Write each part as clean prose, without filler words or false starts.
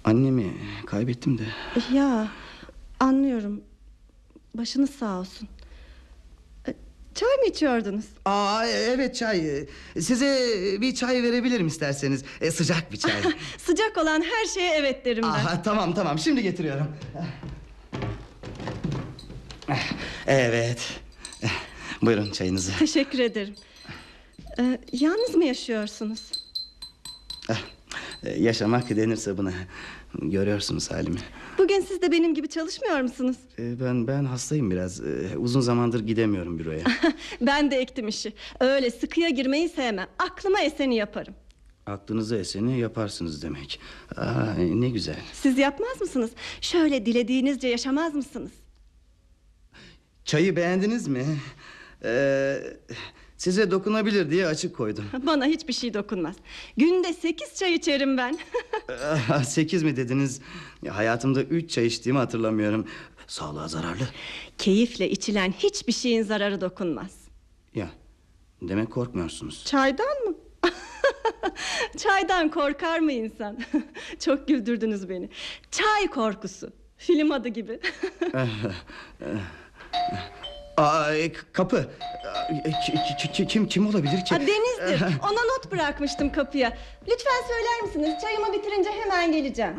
Annemi kaybettim de. Ya, anlıyorum. Başınız sağ olsun. Çay mı içiyordunuz? Evet, çay. Size bir çay verebilirim isterseniz. Sıcak bir çay. Sıcak olan her şeye evet derim ben. Tamam, şimdi getiriyorum. Evet. Buyurun çayınızı. Teşekkür ederim. Yalnız mı yaşıyorsunuz? Yaşamak denirse buna. Görüyorsunuz halimi. Bugün siz de benim gibi çalışmıyor musunuz? Ben hastayım biraz. Uzun zamandır gidemiyorum büroya. Ben de ektim işi. Öyle sıkıya girmeyi sevmem. Aklıma eseni yaparım. Aklınıza eseni yaparsınız demek. Ne güzel. Siz yapmaz mısınız? Şöyle dilediğinizce yaşamaz mısınız? Çayı beğendiniz mi? Size dokunabilir diye açık koydum. Bana hiçbir şey dokunmaz. Günde 8 çay içerim ben. 8 mi dediniz? Hayatımda 3 çay içtiğimi hatırlamıyorum. Sağlığa zararlı. Keyifle içilen hiçbir şeyin zararı dokunmaz. Ya, demek korkmuyorsunuz. Çaydan mı? Çaydan korkar mı insan? Çok güldürdünüz beni. Çay korkusu. Film adı gibi. Kapı. Kim olabilir ki? Deniz'dir. Ona not bırakmıştım kapıya. Lütfen söyler misiniz? Çayımı bitirince hemen geleceğim.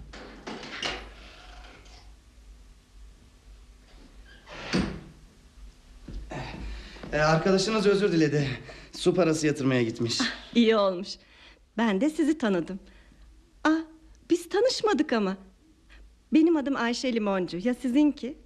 Arkadaşınız özür diledi. Su parası yatırmaya gitmiş. İyi olmuş. Ben de sizi tanıdım. Biz tanışmadık ama. Benim adım Ayşe Limoncu. Ya sizinki?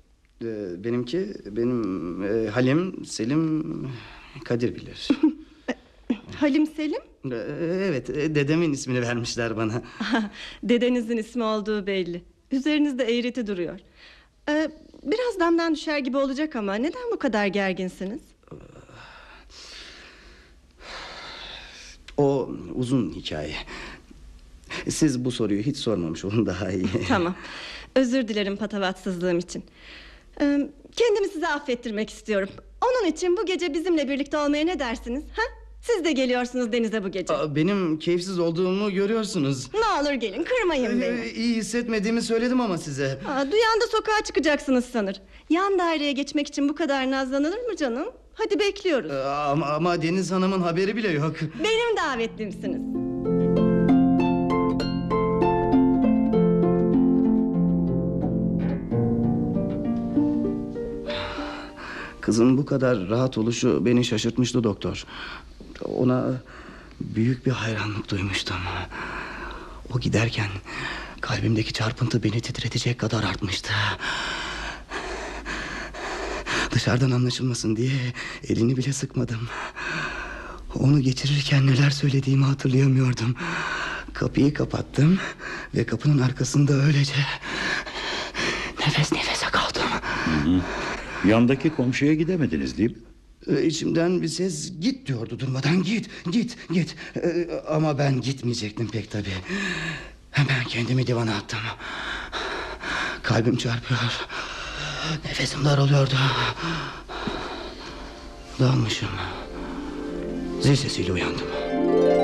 Benim Halim, Selim, Kadir bilir. Halim Selim? Evet, dedemin ismini vermişler bana. Dedenizin ismi olduğu belli. Üzerinizde eğreti duruyor. Biraz damdan düşer gibi olacak ama neden bu kadar gerginsiniz? O uzun hikaye. Siz bu soruyu hiç sormamış olun, daha iyi. Tamam. Özür dilerim patavatsızlığım için. Kendimi size affettirmek istiyorum. Onun için bu gece bizimle birlikte olmaya ne dersiniz? Siz de geliyorsunuz denize bu gece. Benim keyifsiz olduğumu görüyorsunuz. Ne olur gelin, kırmayın beni. İyi hissetmediğimi söyledim ama size. Duyan da sokağa çıkacaksınız sanır. Yan daireye geçmek için bu kadar nazlanılır mı canım? Hadi bekliyoruz. Ama Deniz Hanım'ın haberi bile yok. Benim davetlimsiniz. Kızın bu kadar rahat oluşu beni şaşırtmıştı doktor. Ona büyük bir hayranlık duymuştum. O giderken kalbimdeki çarpıntı beni titretecek kadar artmıştı. Dışarıdan anlaşılmasın diye elini bile sıkmadım. Onu geçirirken neler söylediğimi hatırlayamıyordum. Kapıyı kapattım ve kapının arkasında öylece nefes nefese kaldım. Yandaki komşuya gidemediniz değil mi? İçimden bir ses git diyordu durmadan, git. Ama ben gitmeyecektim pek tabii. Hemen kendimi divana attım. Kalbim çarpıyor. Nefesim daralıyordu. Dalmışım. Zil sesiyle uyandım.